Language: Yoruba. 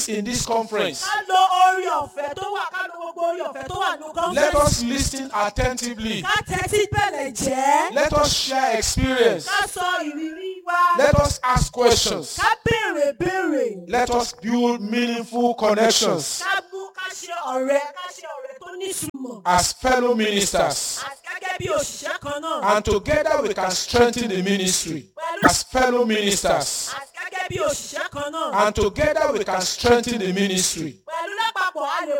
opportunities in this conference. Ká lo orí ọ̀fẹ́ tó wà, ká lo gbogbo orí ọ̀fẹ́ tó wà ní conference. Let us listen attentively. Ká tẹ́tí bẹ̀lẹ̀ jẹ́. Let us share experience. Ká sọ ìrírí wa. Let us ask questions. Ká béèrè. Let us build meaningful connections Ká ṣe ọ̀rẹ́ tó nítumọ̀. as fellow ministers. Gẹ́gẹ́ bí òṣìṣẹ́ kan náà. And together we can strengthen the ministry as fellow ministers. Gẹ́gẹ́ bí òṣìṣẹ́ kan náà. And together we can strengthen the ministry. Pẹ̀lú lápapọ̀ a lè